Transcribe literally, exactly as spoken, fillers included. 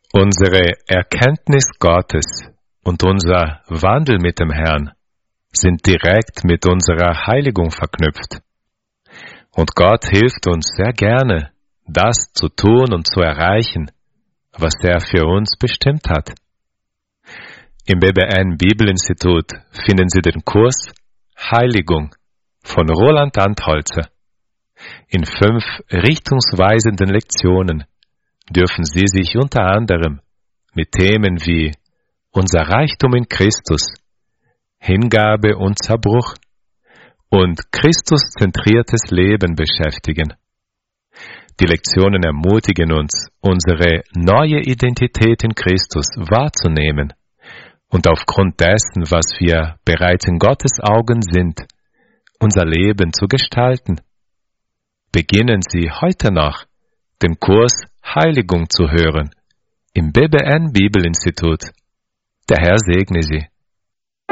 Unsere Erkenntnis Gottes und unser Wandel mit dem Herrn sind direkt mit unserer Heiligung verknüpft. Und Gott hilft uns sehr gerne, das zu tun und zu erreichen, was er für uns bestimmt hat. Im B B N Bibelinstitut finden Sie den Kurs Heiligung von Roland Antholzer. In fünf richtungsweisenden Lektionen dürfen Sie sich unter anderem mit Themen wie unser Reichtum in Christus, Hingabe und Zerbruch und Christuszentriertes Leben beschäftigen. Die Lektionen ermutigen uns, unsere neue Identität in Christus wahrzunehmen und aufgrund dessen, was wir bereits in Gottes Augen sind, unser Leben zu gestalten. Beginnen Sie heute noch, den Kurs Heiligung zu hören im B B N Bibelinstitut. Der Herr segne Sie.